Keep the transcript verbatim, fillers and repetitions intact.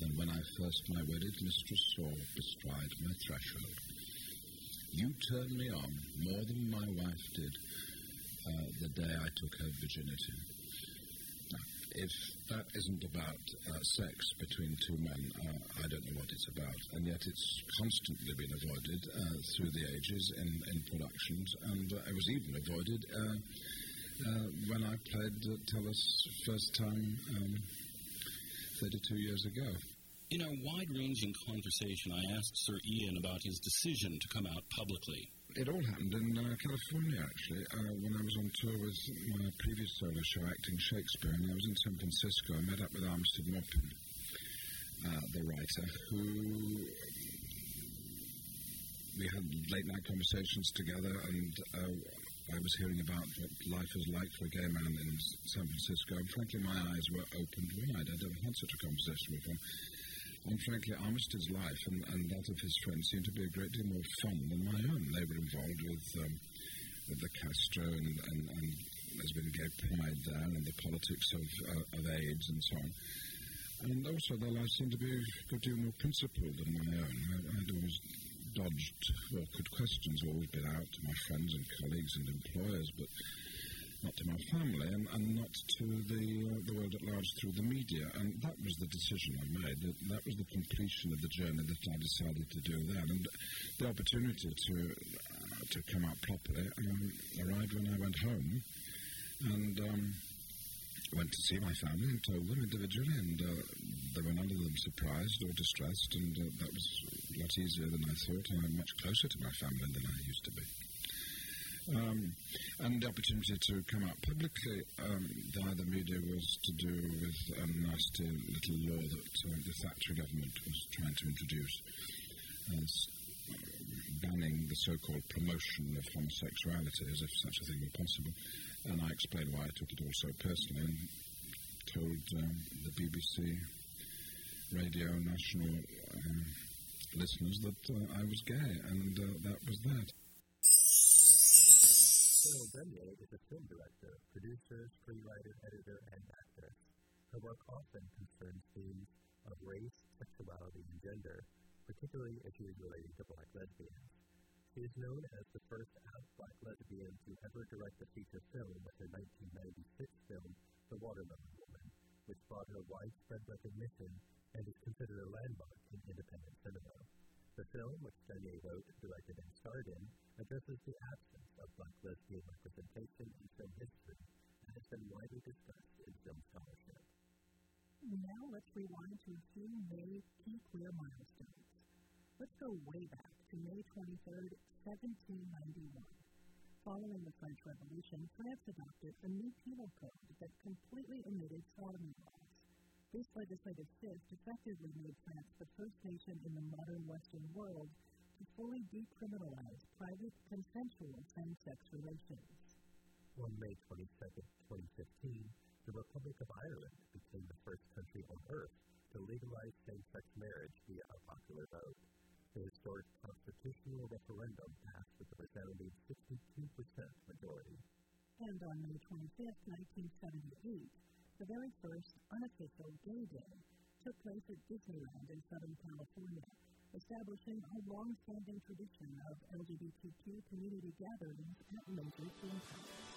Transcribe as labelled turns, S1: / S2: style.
S1: than when I first my wedded mistress saw bestride my threshold. You turn me on more than my wife did uh, the day I took her virginity. Now, if that isn't about uh, sex between two men, uh, I don't know what it's about. And yet it's constantly been avoided uh, through the ages in, in productions, and uh, it was even avoided uh, uh, when I played uh, Tellus first time um, thirty-two years ago.
S2: In our wide-ranging conversation, I asked Sir Ian about his decision to come out publicly.
S1: It all happened in uh, California, actually, uh, when I was on tour with my previous solo show, Acting Shakespeare, and I was in San Francisco. I met up with Armistead Maupin, uh, the writer, who we had late-night conversations together, and uh, I was hearing about what life is like for a gay man in San Francisco, and frankly, my eyes were opened wide. I'd never had such a conversation before. And frankly, Armistead's life and, and that of his friends seemed to be a great deal more fun than my own. They were involved with, um, with the Castro, and, and, and there's been gay pride there, and the politics of, uh, of AIDS and so on. And also, their lives seemed to be a good deal more principled than my own. I, I'd always dodged awkward questions, always been out to my friends and colleagues and employers, but not to my family, and, and not to the uh, the world at large through the media. And that was the decision I made. That, that was the completion of the journey that I decided to do that. And the opportunity to uh, to come out properly um, arrived when I went home, and um, went to see my family and told them individually, and uh, they were none of them surprised or distressed, and uh, that was a lot easier than I thought, and I'm much closer to my family than I used to be. Um, and the opportunity to come out publicly um, via the media was to do with a nasty little law that uh, the Thatcher government was trying to introduce as uh, banning the so-called promotion of homosexuality, as if such a thing were possible. And I explained why I took it all so personally, and told um, the B B C Radio National um, listeners that uh, I was gay, and uh, that was that.
S3: Carol Benier is a film director, producer, screenwriter, editor, and actress. Her work often concerns themes of race, sexuality, and gender, particularly issues relating to black lesbians. She is known as the first out-black lesbian to ever direct a feature film with her nineteen ninety-six film, The Watermelon Woman, which brought her widespread recognition and is considered a landmark in independent cinema. The film, which Benier wrote, directed, and starred in, addresses the absence of black lesbian representation in film history and has been widely discussed in film scholarship.
S4: Now let's rewind to a few May key queer milestones. Let's go way back to May twenty-third, seventeen ninety-one. Following the French Revolution, France adopted a new penal code that completely omitted sodomy laws. This legislative shift effectively made France the first nation in the modern Western world to fully decriminalize private, consensual same-sex relations.
S3: On May twenty-second, twenty fifteen, the Republic of Ireland became the first country on Earth to legalize same-sex marriage via a popular vote. The historic constitutional referendum passed with a resounding sixty-two percent majority.
S4: And on May twenty-fifth, nineteen seventy-eight, the very first unofficial Gay Day took place at Disneyland in Southern California, establishing a long-standing tradition of L G B T Q community gatherings at major theme parks.